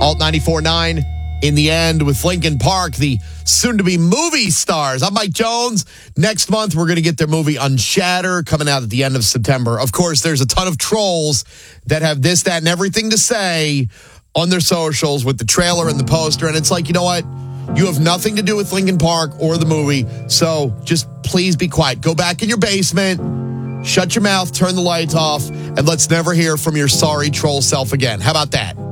Alt 94.9 in the end with Linkin Park, the soon-to-be movie stars. I'm Mike Jones. Next month, we're going to get their movie Unshatter coming out at the end of September. Of course, there's a ton of trolls that have this, that, and everything to say on their socials with the trailer and the poster. And it's like, you know what? You have nothing to do with Linkin Park or the movie. So just please be quiet. Go back in your basement, shut your mouth, turn the lights off, and let's never hear from your sorry troll self again. How about that?